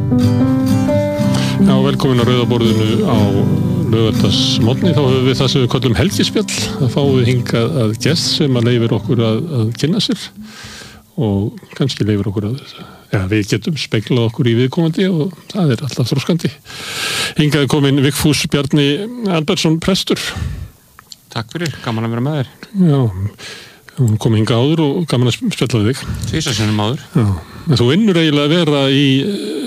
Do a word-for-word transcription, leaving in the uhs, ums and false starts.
Já, velkomin á Rauðaborðinu á laugardagsmorgni. Þá höfum við það sem við köllum helgispjall. Það fáum við hingað að gest sem að leyfir okkur að, að kynna sér og kannski leyfir okkur að, ja, við getum speglað okkur í viðkomandi og það er alltaf þroskandi. Hingað er komin Vigfús Bjarni Albertsson, prestur. Takk fyrir, gaman að vera með þér. Já, hún kom hingað áður og gaman að spjalla við þig. Tvisvar sinnum áður. Já, en þú vinnur eiginlega að vera í